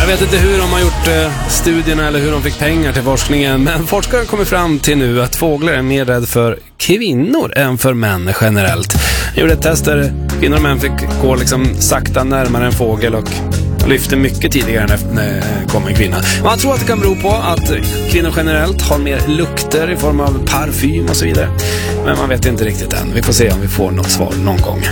vet inte hur de har gjort studierna eller hur de fick pengar till forskningen, men forskare kommer fram till nu att fåglar är mer rädd för kvinnor än för män generellt. Jag gjorde ett test där kvinnor och män fick gå liksom sakta närmare en fågel och lyfte mycket tidigare när det kom en kvinna. Man tror att det kan bero på att kvinnor generellt har mer lukter i form av parfym och så vidare. Men man vet inte riktigt än. Vi får se om vi får något svar någon gång.